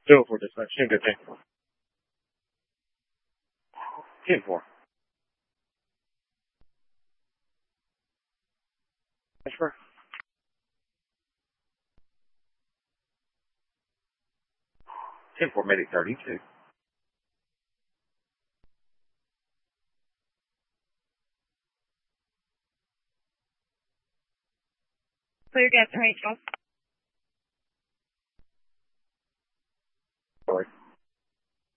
04 dispatch. Good thing. 10-4. Transfer. 10-4, medic 32. Clear gas and Rachel.